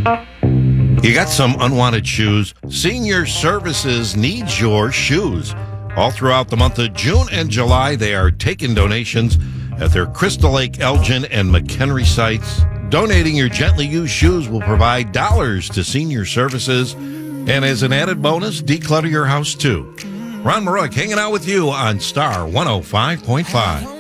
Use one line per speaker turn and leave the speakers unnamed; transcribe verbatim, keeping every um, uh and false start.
You got some unwanted shoes? Senior Services needs your shoes. All throughout the month of June and July, they are taking donations at their Crystal Lake, Elgin, and McHenry sites. Donating your gently used shoes will provide dollars to Senior Services. And as an added bonus, declutter your house too. Ron Maroik hanging out with you on Star one oh five point five.